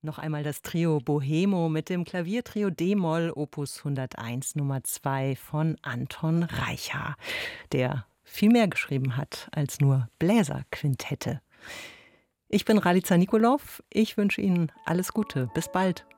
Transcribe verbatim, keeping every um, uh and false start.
Noch einmal das Trio Bohemo mit dem Klaviertrio D-Moll Opus hunderteins Nummer zwei von Anton Reicha, der viel mehr geschrieben hat als nur Bläserquintette. Ich bin Ralica Nicolov. Ich wünsche Ihnen alles Gute. Bis bald.